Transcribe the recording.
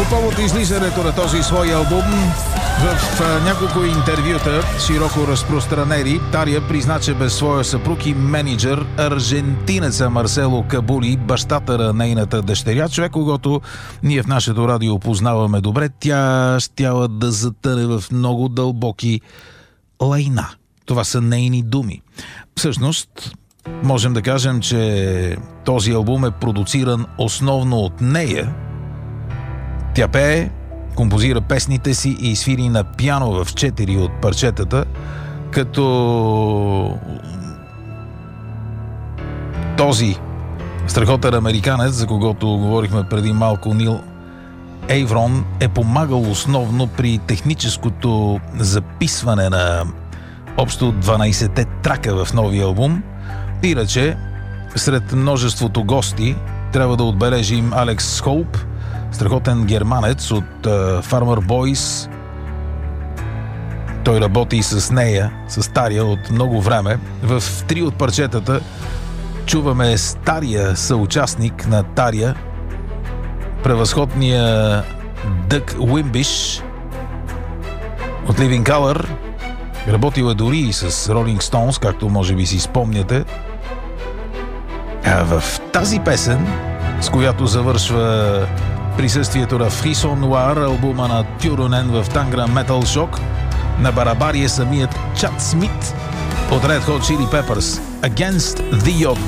повод излизането на този свой албум, в няколко интервюта, широко разпространени, Тария призна, че без своя съпруг и менеджер, аржентинеца Марсело Кабули, бащата на нейната дъщеря, човек, когото ние в нашето радио познаваме добре, тя щяла да затъне в много дълбоки лайна. Това са нейни думи. Всъщност, можем да кажем, че този албум е продуциран основно от нея. Тя пее, композира песните си и свири на пиано в 4 от парчетата, като този страхотен американец, за когото говорихме преди малко, Нил Ейврон, е помагал основно при техническото записване на общо 12-те трака в новия албум. Иначе, сред множеството гости трябва да отбележим Алекс Хоуп, страхотен германец от Farmer Boys. Той работи с нея, с Тария от много време. В 3 от парчетата чуваме стария съучастник на Тария, превъзходния Дъг Уимбиш от Living Colour. Работил е дори и с Rolling Stones, както може би си спомняте. А в тази песен, с която завършва присъствието на Frisson Noir, албума на Тюронен в Tangram Metal Shock, на барабари е самият Чад Смит от Red Hot Chili Peppers, Against the Odds.